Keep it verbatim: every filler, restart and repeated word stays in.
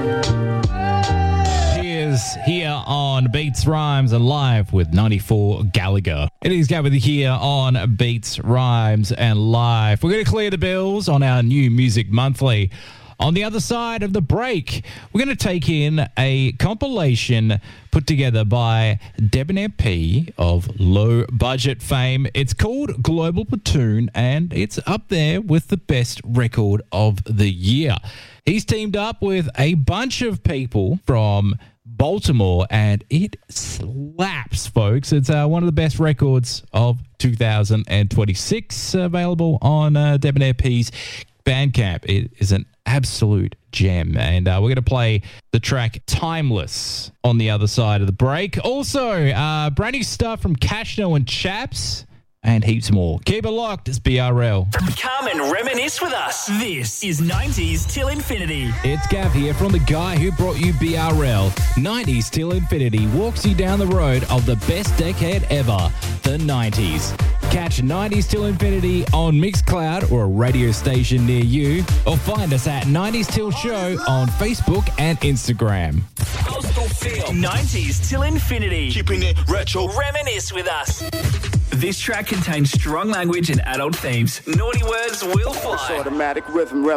Here on Beats, Rhymes and Live with ninety-four Gallagher. It is Gavin here on Beats, Rhymes and Live. We're going to clear the bills on our new Music Monthly. On the other side of the break, we're going to take in a compilation put together by Debonair P of low budget fame. It's called Global Platoon and it's up there with the best record of the year. He's teamed up with a bunch of people from Baltimore, and it slaps, folks. It's uh, one of the best records of two thousand twenty-six, available on uh, Debonair P's Bandcamp. It is an absolute gem, and uh, we're going to play the track Timeless on the other side of the break. Also, uh, brand new stuff from Cashno and Chaps, and heaps more. Keep it locked. It's B R L. Come and reminisce with us. This is nineties Till Infinity. It's Gav here from the guy who brought you B R L. nineties Till Infinity walks you down the road of the best decade ever, the nineties. Catch nineties Till Infinity on Mixcloud or a radio station near you, or find us at nineties Till Show on Facebook and Instagram. Coastal Feel. nineties Till Infinity. Keeping it retro. Reminisce with us. This track contains strong language and adult themes. Naughty words will fly. Automatic rhythm revolution.